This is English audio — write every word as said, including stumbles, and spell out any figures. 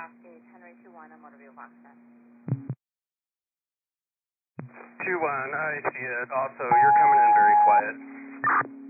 Oscar Henry two one on Motorview Foxtrot. two one, I see it. Also, you're coming in very quiet.